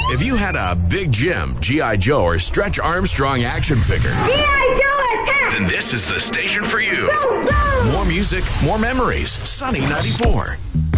If you had a Big Jim, G.I. Joe, or Stretch Armstrong action figure, G.I. Joe attack! then this is the station for you. Go, go! More music, more memories. Sunny 94.